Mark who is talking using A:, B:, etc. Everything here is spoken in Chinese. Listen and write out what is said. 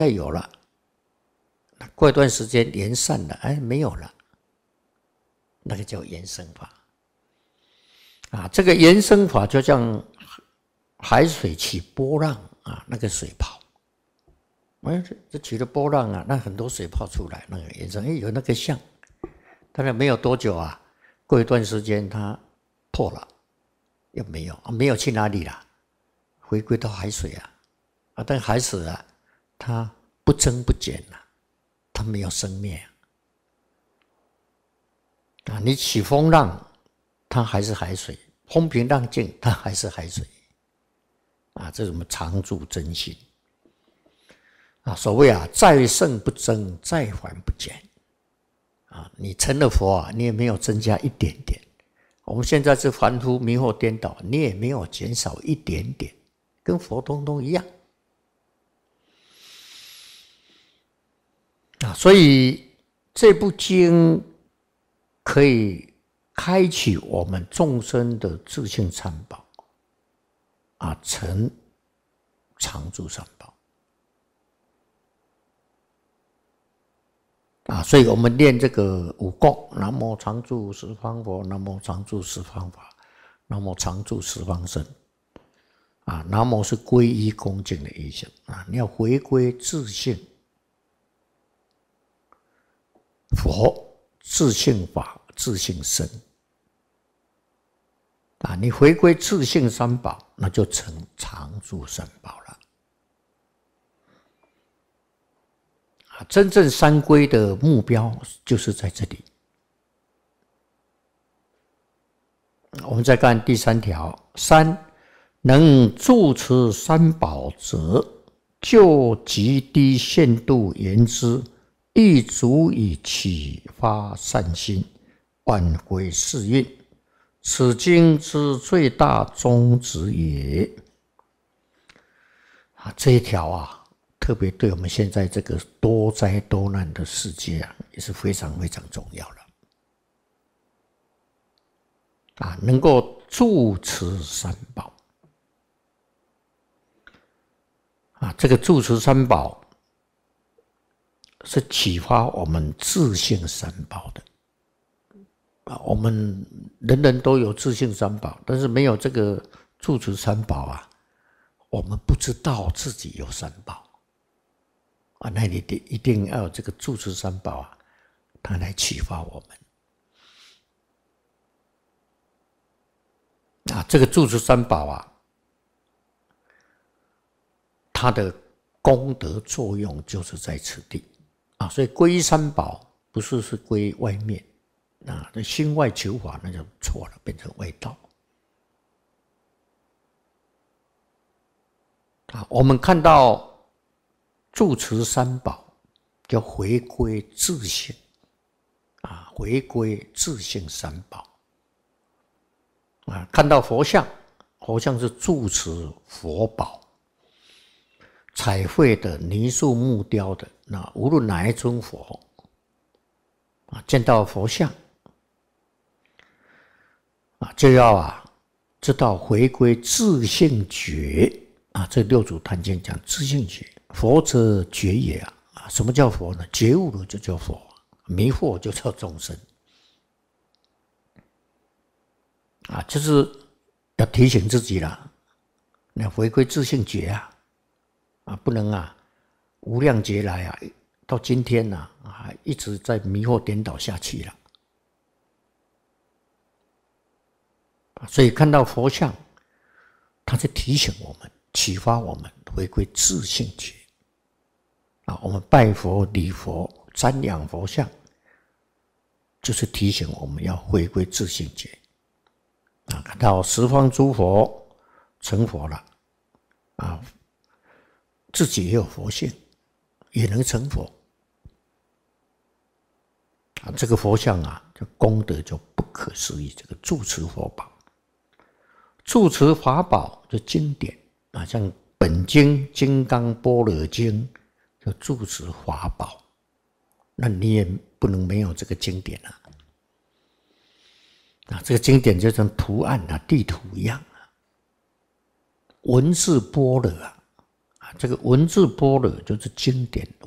A: 再有了，过一段时间延散了，哎，没有了，那个叫延生法。这个延生法就像海水起波浪那个水泡，这起了波浪那很多水泡出来，那个延伸，有那个像，当然没有多久过一段时间它破了，又没有，没有去哪里了？回归到海水但海水它不增不减它没有生灭你起风浪，它还是海水；风平浪静，它还是海水这是我们常住真心所谓再胜不增，再缓不减你成了佛你也没有增加一点点。我们现在是凡夫迷惑颠倒，你也没有减少一点点，跟佛通通一样所以这部经可以开启我们众生的自性三宝成常住三宝所以我们念这个五供，南无常住十方佛，南无常住十方法，南无常住十方身南无是皈依恭敬的意思你要回归自性佛、自性法、自性身你回归自性三宝，那就成常住三宝了真正三归的目标就是在这里。我们再看第3条，3能住持三宝者，就极低限度言之，亦足以启发善心，挽回世运，此经之最大宗旨也。这一条特别对我们现在这个多灾多难的世界也是非常非常重要了能够住持三宝这个住持三宝是启发我们自性三宝的我们人人都有自性三宝，但是没有这个住持三宝我们不知道自己有三宝那你一定要有这个住持三宝它来启发我们这个住持三宝它的功德作用就是在此地所以皈依三宝不是皈依外面那心外求法那就错了，变成外道我们看到住持三宝叫回归自性回归自性三宝看到佛像，佛像是住持佛宝，彩绘的、泥塑木雕的，那无论哪一尊佛见到佛像就要知道回归自性觉这六祖坛经讲自性觉，佛则觉也什么叫佛呢？觉悟了就叫佛，迷惑就叫众生就是要提醒自己了，要回归自性觉不能无量劫来到今天一直在迷惑颠倒下去了所以看到佛像，它是提醒我们、启发我们回归自性觉我们拜佛、礼佛、瞻仰佛像，就是提醒我们要回归自性觉看到十方诸佛成佛了自己也有佛性，也能成佛这个佛像这功德就不可思议。这个住持佛宝、住持法宝就经典像本经《金刚般若经》就住持法宝，那你也不能没有这个经典这个经典就像图案地图一样文字般若这个文字般若就是经典，